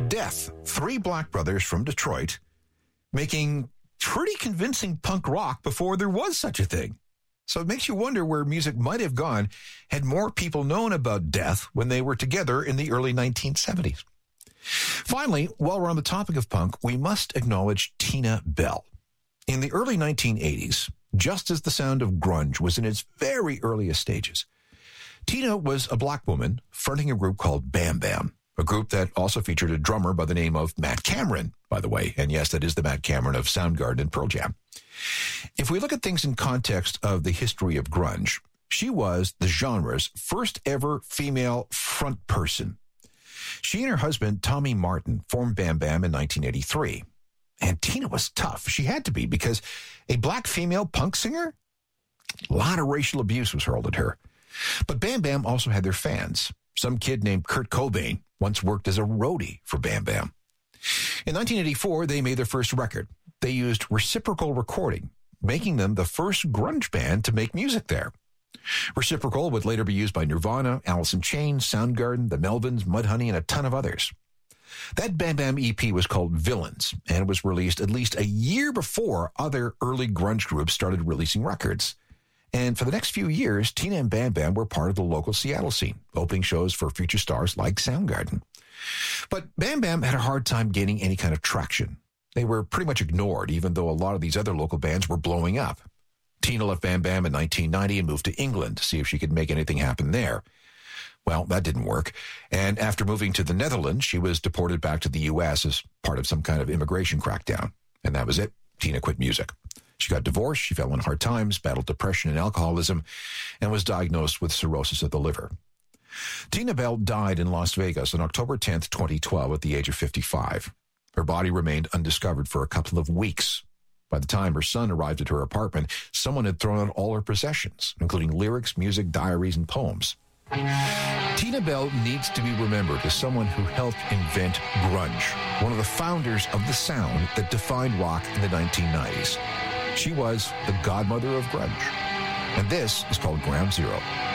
Death, three black brothers from Detroit, making pretty convincing punk rock before there was such a thing. So it makes you wonder where music might have gone had more people known about Death when they were together in the early 1970s. Finally, while we're on the topic of punk, we must acknowledge Tina Bell. In the early 1980s, just as the sound of grunge was in its very earliest stages, Tina was a black woman fronting a group called Bam Bam, a group that also featured a drummer by the name of Matt Cameron, by the way. And yes, that is the Matt Cameron of Soundgarden and Pearl Jam. If we look at things in context of the history of grunge, she was the genre's first ever female front person. She and her husband, Tommy Martin, formed Bam Bam in 1983. And Tina was tough. She had to be, because a black female punk singer? A lot of racial abuse was hurled at her. But Bam Bam also had their fans. Some kid named Kurt Cobain once worked as a roadie for Bam Bam. In 1984, they made their first record. They used reciprocal recording, making them the first grunge band to make music there. Reciprocal would later be used by Nirvana, Alice in Chains, Soundgarden, the Melvins, Mudhoney, and a ton of others. That Bam Bam EP was called Villains, and was released at least a year before other early grunge groups started releasing records. And for the next few years, Tina and Bam Bam were part of the local Seattle scene, opening shows for future stars like Soundgarden. But Bam Bam had a hard time gaining any kind of traction. They were pretty much ignored, even though a lot of these other local bands were blowing up. Tina left Bam Bam in 1990 and moved to England to see if she could make anything happen there. Well, that didn't work. And after moving to the Netherlands, she was deported back to the U.S. as part of some kind of immigration crackdown. And that was it. Tina quit music. She got divorced, she fell on hard times, battled depression and alcoholism, and was diagnosed with cirrhosis of the liver. Tina Bell died in Las Vegas on October 10th, 2012, at the age of 55. Her body remained undiscovered for a couple of weeks. By the time her son arrived at her apartment, someone had thrown out all her possessions, including lyrics, music, diaries, and poems. Tina Bell needs to be remembered as someone who helped invent grunge, one of the founders of the sound that defined rock in the 1990s. She was the godmother of grunge. And this is called Ground Zero.